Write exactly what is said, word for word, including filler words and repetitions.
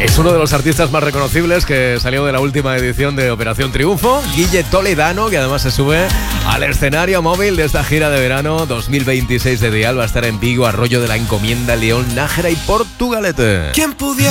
Es uno de los artistas más reconocibles que salió de la última edición de Operación Triunfo, Guille Toledano, que además se sube al escenario móvil de esta gira de verano dos mil veintiséis de Dial. Va a estar en Vigo, Arroyo de la Encomienda, León, Nájera y Portugalete. ¿Quién pudiera